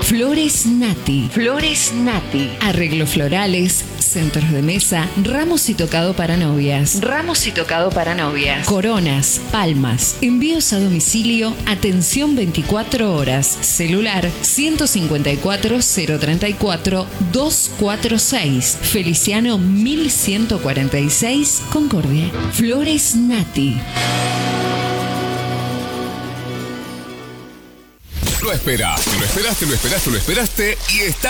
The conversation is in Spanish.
Flores Nati. Flores Nati. Arreglos florales, centros de mesa, ramos y tocado para novias. Ramos y tocado para novias. Coronas, palmas, envíos a domicilio, atención 24 horas. Celular 154 034 246. Feliciano 1146, Concordia. Flores Nati. Lo esperaste y está